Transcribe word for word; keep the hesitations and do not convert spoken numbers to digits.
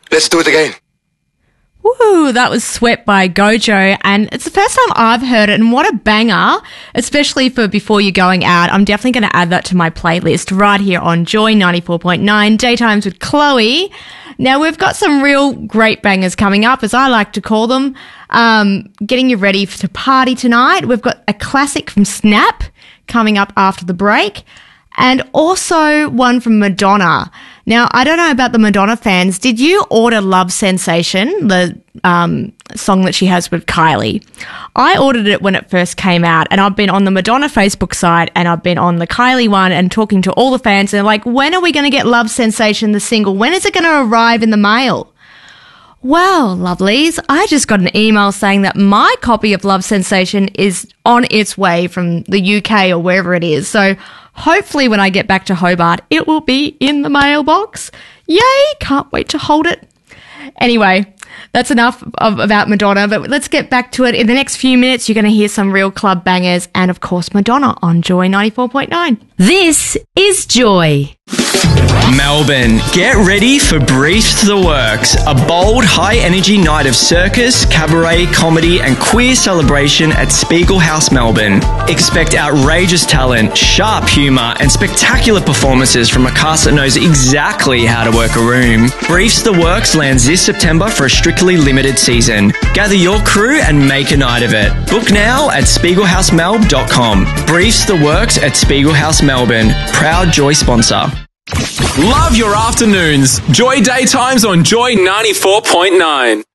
Let's do it again. Woo, that was Sweat by Gojo, and it's the first time I've heard it, and what a banger, especially for before you're going out. I'm definitely going to add that to my playlist right here on Joy ninety-four point nine, Daytimes with Chloe. Now, we've got some real great bangers coming up, as I like to call them, um, getting you ready to party tonight. We've got a classic from Snap coming up after the break, and also one from Madonna. Now, I don't know about the Madonna fans. Did you order Love Sensation, the um, song that she has with Kylie? I ordered it when it first came out, and I've been on the Madonna Facebook site and I've been on the Kylie one and talking to all the fans. And they're like, when are we going to get Love Sensation, the single? When is it going to arrive in the mail? Well, lovelies, I just got an email saying that my copy of Love Sensation is on its way from the U K or wherever it is. So hopefully when I get back to Hobart, it will be in the mailbox. Yay, can't wait to hold it. Anyway, that's enough of, about Madonna, but let's get back to it. In the next few minutes, you're going to hear some real club bangers and, of course, Madonna on Joy ninety-four point nine. This is Joy. Melbourne, get ready for Briefs the Works, a bold, high-energy night of circus, cabaret, comedy and queer celebration at Spiegel House, Melbourne. Expect outrageous talent, sharp humour and spectacular performances from a cast that knows exactly how to work a room. Briefs the Works lands this September for a strictly limited season. Gather your crew and make a night of it. Book now at spiegel house melb dot com. Briefs the Works at Spiegel House, Melbourne. Proud Joy sponsor. Love your afternoons. Joy Daytimes on Joy ninety-four point nine.